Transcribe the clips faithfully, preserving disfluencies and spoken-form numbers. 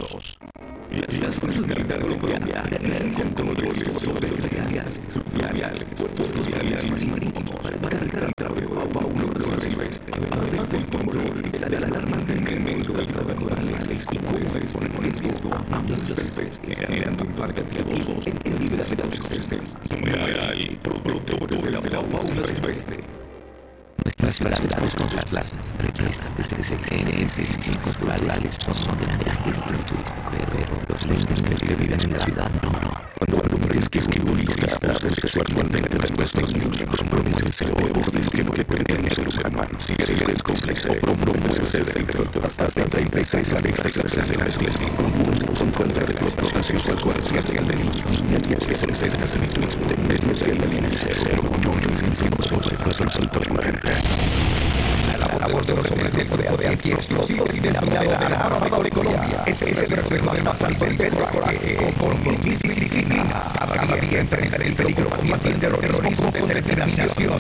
Dos. Las fuerzas militares de Colombia realizan controles sobre los canales fluviales, puertos fluviales y marítimos para evitar el tráfico de fauna silvestre, además del control de la alarma de incremento del tráfico de animales y puede poner en riesgo a muchas especies, generando impactos negativos en diversos ecosistemas. Mineral, productores de la fauna silvestre. Nuestras ciudades con sus plazas representan desde gerentes y culturales son de destino turístico, pero los niños que viven en la ciudad no, no. Cuando mujeres que futbolistas abusan sexualmente de nuestros niños, promueven el orden que no le pertenece a los hermanos. Si eres cómplice o promueves ese delito, hasta treinta y seis años de cárcel son contra de la explotación sexual social de niños. Que se necesitas en el turismo, denuncia y denuncia cero sobre nuestros asuntos cuarenta. La labor de los hombres del grupo de antiexplosivos y destinado de la Armada de Colombia es el reflejo del más alto nivel de coraje, compromiso y disciplina. Cada día enfrentan el peligro combatiendo el terrorismo con determinación.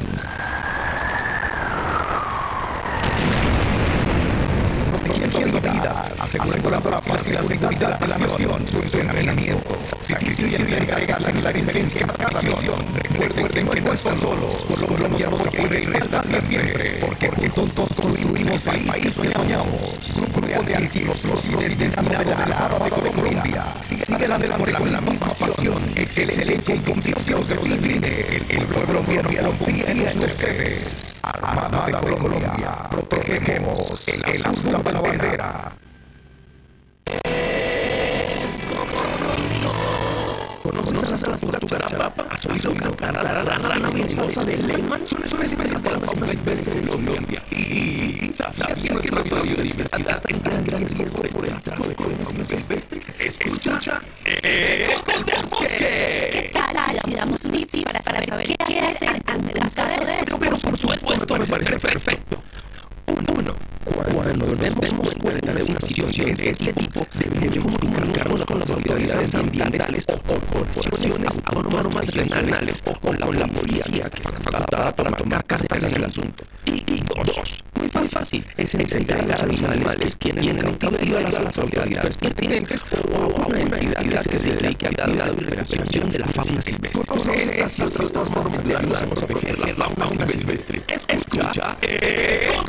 Protegiendo vidas, asegurando la paz y la seguridad de la nación. Su entrenamiento, sacrificio y entrega hacen la diferencia en cada misión. Recuerden que no están solos, los colombianos pueden restar siempre, porque juntos construimos el país que soñamos. Grupo de antiexplosivos y destinado de la Armada de Colombia. Sigue adelante con la misma pasión, excelencia y convicción que los define. El pueblo colombiano confía en ustedes. Armada de Colombia, protegemos el azul de la bandera. ¿Conoces a la cucaracha? ¿Has oído cantar a la rana venenosa de Lehmann? Son especies de la fauna silvestre de Colombia. Y ¿sabías que nuestra biodiversidad está en gran riesgo por el tráfico de fauna silvestre? Escucha, ¡Ecos del Bosque! ¿Qué tal si les damos un tips para, para saber qué hacer ante el caso de esto? Pero por supuesto, me parece perfecto. Uno, cuando nos vemos cuenta de una situación de este tipo, debemos comunicarnos con las autoridades ambientales o corporaciones autónomas regionales o con la, la policía que está facultada para tomar cartas en el asunto. Y, y dos, muy fácil, es entregar a los animales quienes han cautivo a las autoridades pertinentes o a una entidad que se dedique al cuidado y recuperación de la fauna silvestre. Conoce estas y otras formas de ayudar a proteger la fauna silvestre. Escucha, eh,